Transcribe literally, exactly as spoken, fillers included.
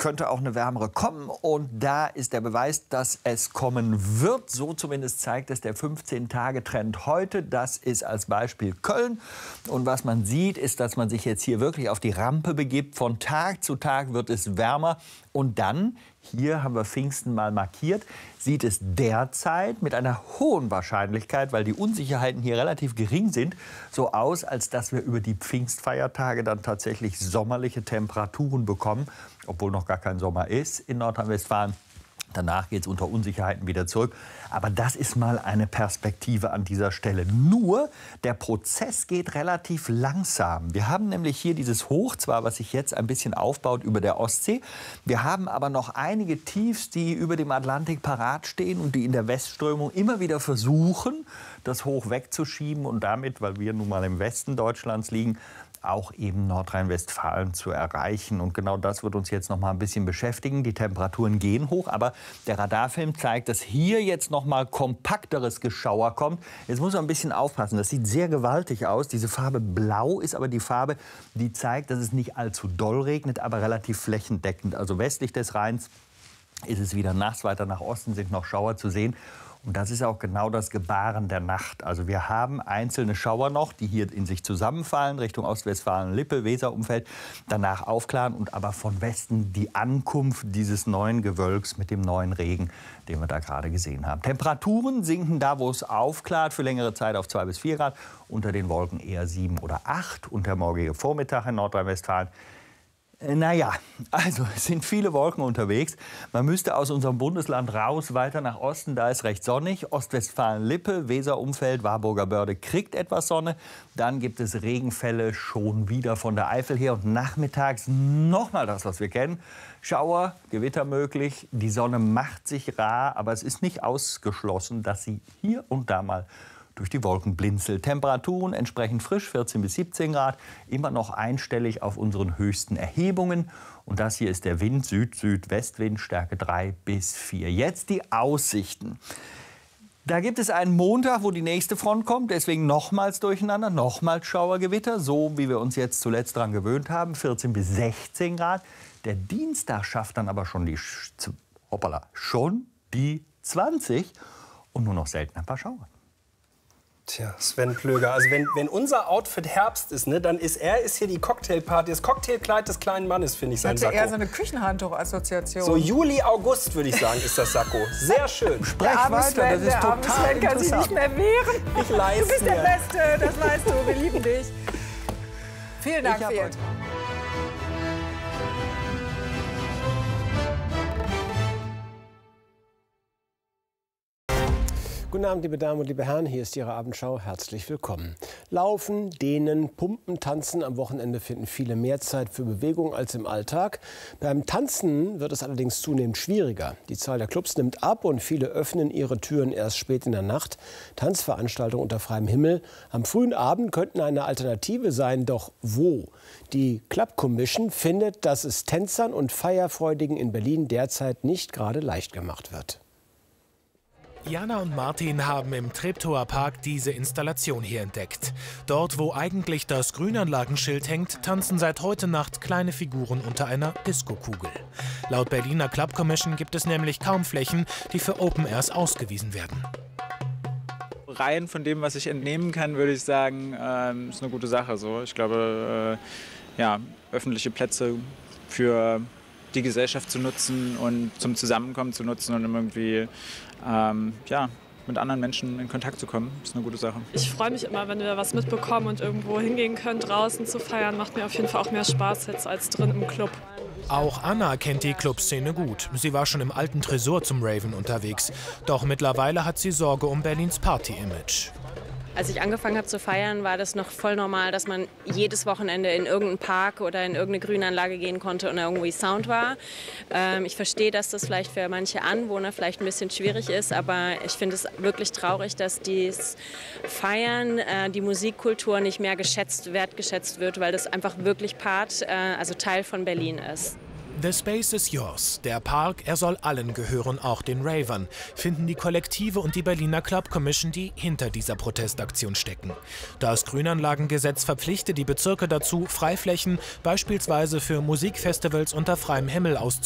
könnte auch eine wärmere kommen. Und da ist der Beweis, dass es kommen wird. So zumindest zeigt es der fünfzehn-Tage-Trend heute. Das ist als Beispiel Köln. Und was man sieht, ist, dass man sich jetzt hier wirklich auf die Rampe begibt. Von Tag zu Tag wird es wärmer. Und dann, hier haben wir Pfingsten mal markiert, sieht es derzeit mit einer hohen Wahrscheinlichkeit, weil die Unsicherheiten hier relativ gering sind, so aus, als dass wir über die Pfingstfeiertage dann tatsächlich sommerliche Temperaturen bekommen, obwohl noch gar kein Sommer ist in Nordrhein-Westfalen. Danach geht es unter Unsicherheiten wieder zurück. Aber das ist mal eine Perspektive an dieser Stelle. Nur, der Prozess geht relativ langsam. Wir haben nämlich hier dieses Hoch, zwar was sich jetzt ein bisschen aufbaut über der Ostsee. Wir haben aber noch einige Tiefs, die über dem Atlantik parat stehen und die in der Westströmung immer wieder versuchen, das Hoch wegzuschieben und damit, weil wir nun mal im Westen Deutschlands liegen, auch eben Nordrhein-Westfalen zu erreichen. Und genau das wird uns jetzt noch mal ein bisschen beschäftigen. Die Temperaturen gehen hoch, aber der Radarfilm zeigt, dass hier jetzt noch mal kompakteres Geschauer kommt. Jetzt muss man ein bisschen aufpassen. Das sieht sehr gewaltig aus. Diese Farbe Blau ist aber die Farbe, die zeigt, dass es nicht allzu doll regnet, aber relativ flächendeckend. Also westlich des Rheins ist es wieder nass. Weiter nach Osten sind noch Schauer zu sehen. Und das ist auch genau das Gebaren der Nacht. Also wir haben einzelne Schauer noch, die hier in sich zusammenfallen, Richtung Ostwestfalen-Lippe, Weserumfeld, danach aufklaren und aber von Westen die Ankunft dieses neuen Gewölks mit dem neuen Regen, den wir da gerade gesehen haben. Temperaturen sinken da, wo es aufklart, für längere Zeit auf zwei bis vier Grad, unter den Wolken eher sieben oder acht. Und der morgige Vormittag in Nordrhein-Westfalen, naja, also es sind viele Wolken unterwegs. Man müsste aus unserem Bundesland raus, weiter nach Osten, da ist recht sonnig. Ostwestfalen-Lippe, Weserumfeld, Warburger Börde kriegt etwas Sonne. Dann gibt es Regenfälle schon wieder von der Eifel her. Und nachmittags nochmal das, was wir kennen. Schauer, Gewitter möglich. Die Sonne macht sich rar, aber es ist nicht ausgeschlossen, dass sie hier und da mal durch die Wolken blinzelt. Temperaturen entsprechend frisch, vierzehn bis siebzehn Grad, immer noch einstellig auf unseren höchsten Erhebungen. Und das hier ist der Wind, Süd-Südwestwind, Stärke drei bis vier. Jetzt die Aussichten. Da gibt es einen Montag, wo die nächste Front kommt, deswegen nochmals durcheinander, nochmals Schauergewitter, so wie wir uns jetzt zuletzt daran gewöhnt haben, vierzehn bis sechzehn Grad. Der Dienstag schafft dann aber schon die, hoppala, schon die zwanzig und nur noch selten ein paar Schauer. Tja, Sven Plöger, also wenn, wenn unser Outfit Herbst ist, ne, dann ist er ist hier die Cocktailparty, das Cocktailkleid des kleinen Mannes, finde ich, sein Sakko. Eher so eine Küchenhandtuch-Assoziation. So Juli, August, würde ich sagen, ist das Sakko. Sehr schön. Sprech weiter, das ist total Sven kann sich nicht mehr wehren. Ich leiste Du bist der Beste, das weißt du, wir lieben dich. Vielen Dank, Fiat. Guten Abend, liebe Damen und liebe Herren, hier ist Ihre Abendschau. Herzlich willkommen. Laufen, Dehnen, Pumpen, Tanzen. Am Wochenende finden viele mehr Zeit für Bewegung als im Alltag. Beim Tanzen wird es allerdings zunehmend schwieriger. Die Zahl der Clubs nimmt ab und viele öffnen ihre Türen erst spät in der Nacht. Tanzveranstaltungen unter freiem Himmel am frühen Abend könnten eine Alternative sein, doch wo? Die Club Commission findet, dass es Tänzern und Feierfreudigen in Berlin derzeit nicht gerade leicht gemacht wird. Jana und Martin haben im Treptower Park diese Installation hier entdeckt. Dort, wo eigentlich das Grünanlagenschild hängt, tanzen seit heute Nacht kleine Figuren unter einer Diskokugel. Laut Berliner Club Commission gibt es nämlich kaum Flächen, die für Open Airs ausgewiesen werden. Rein von dem, was ich entnehmen kann, würde ich sagen, ähm, ist eine gute Sache. So. Ich glaube, äh, ja, öffentliche Plätze für die Gesellschaft zu nutzen und zum Zusammenkommen zu nutzen und irgendwie ähm, ja, mit anderen Menschen in Kontakt zu kommen, ist eine gute Sache. Ich freue mich immer, wenn wir was mitbekommen und irgendwo hingehen können, draußen zu feiern. Macht mir auf jeden Fall auch mehr Spaß jetzt als drin im Club. Auch Anna kennt die Clubszene gut. Sie war schon im alten Tresor zum Raven unterwegs. Doch mittlerweile hat sie Sorge um Berlins Party-Image. Als ich angefangen habe zu feiern, war das noch voll normal, dass man jedes Wochenende in irgendeinen Park oder in irgendeine Grünanlage gehen konnte und irgendwie Sound war. Ähm, ich verstehe, dass das vielleicht für manche Anwohner vielleicht ein bisschen schwierig ist, aber ich finde es wirklich traurig, dass dieses Feiern, äh, die Musikkultur nicht mehr geschätzt, wertgeschätzt wird, weil das einfach wirklich Part, äh, also Teil von Berlin ist. The space is yours. Der Park, er soll allen gehören, auch den Ravern, finden die Kollektive und die Berliner Club Commission, die hinter dieser Protestaktion stecken. Das Grünanlagengesetz verpflichtet die Bezirke dazu, Freiflächen beispielsweise für Musikfestivals unter freiem Himmel auszuprobieren.